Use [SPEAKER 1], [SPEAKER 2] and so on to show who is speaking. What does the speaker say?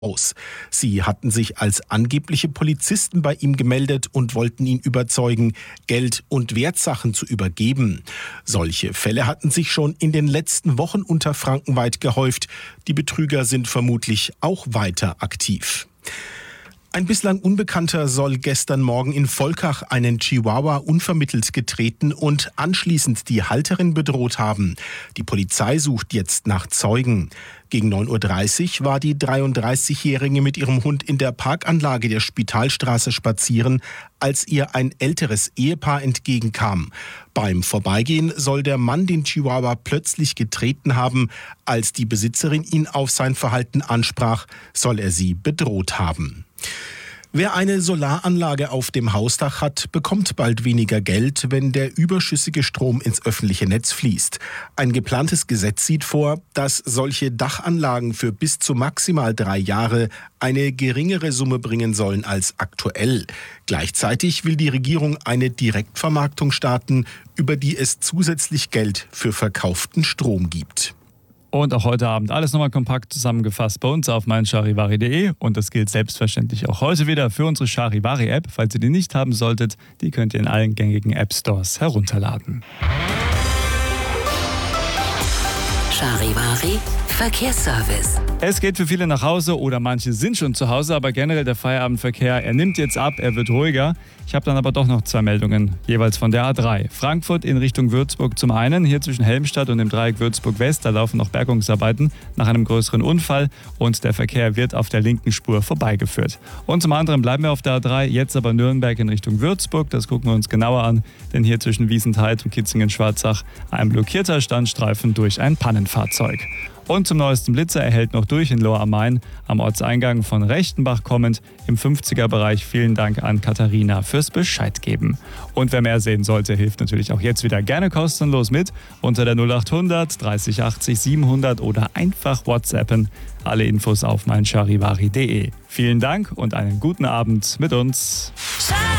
[SPEAKER 1] aus. Sie hatten sich als angebliche Polizisten bei ihm gemeldet und wollten ihn überzeugen, Geld und Wertsachen zu übergeben. Solche Fälle hatten sich schon in den letzten Wochen unterfrankenweit gehäuft. Die Betrüger sind vermutlich auch weiter aktiv. Ein bislang Unbekannter soll gestern Morgen in Volkach einen Chihuahua unvermittelt getreten und anschließend die Halterin bedroht haben. Die Polizei sucht jetzt nach Zeugen. Gegen 9.30 Uhr war die 33-Jährige mit ihrem Hund in der Parkanlage der Spitalstraße spazieren, als ihr ein älteres Ehepaar entgegenkam. Beim Vorbeigehen soll der Mann den Chihuahua plötzlich getreten haben. Als die Besitzerin ihn auf sein Verhalten ansprach, soll er sie bedroht haben. Wer eine Solaranlage auf dem Hausdach hat, bekommt bald weniger Geld, wenn der überschüssige Strom ins öffentliche Netz fließt. Ein geplantes Gesetz sieht vor, dass solche Dachanlagen für bis zu maximal 3 Jahre eine geringere Summe bringen sollen als aktuell. Gleichzeitig will die Regierung eine Direktvermarktung starten, über die es zusätzlich Geld für verkauften Strom gibt.
[SPEAKER 2] Und auch heute Abend alles nochmal kompakt zusammengefasst bei uns auf meincharivari.de. Und das gilt selbstverständlich auch heute wieder für unsere Charivari-App. Falls ihr die nicht haben solltet, die könnt ihr in allen gängigen App-Stores herunterladen.
[SPEAKER 3] Charivari Verkehrsservice.
[SPEAKER 2] Es geht für viele nach Hause oder manche sind schon zu Hause, aber generell der Feierabendverkehr, er nimmt jetzt ab, er wird ruhiger. Ich habe dann aber doch noch 2 Meldungen, jeweils von der A3. Frankfurt in Richtung Würzburg zum einen, hier zwischen Helmstadt und dem Dreieck Würzburg-West, da laufen noch Bergungsarbeiten nach einem größeren Unfall und der Verkehr wird auf der linken Spur vorbeigeführt. Und zum anderen bleiben wir auf der A3, jetzt aber Nürnberg in Richtung Würzburg, das gucken wir uns genauer an, denn hier zwischen Wiesentheid und Kitzingen-Schwarzach ein blockierter Standstreifen durch ein Pannenfahrzeug. Und zum neuesten Blitzer erhält noch durch in Lohr am Main am Ortseingang von Rechtenbach kommend im 50er-Bereich. Vielen Dank an Katharina fürs Bescheid geben. Und wer mehr sehen sollte, hilft natürlich auch jetzt wieder gerne kostenlos mit unter der 0800 30 80 700 oder einfach WhatsAppen. Alle Infos auf meincharivari.de. Vielen Dank und einen guten Abend mit uns.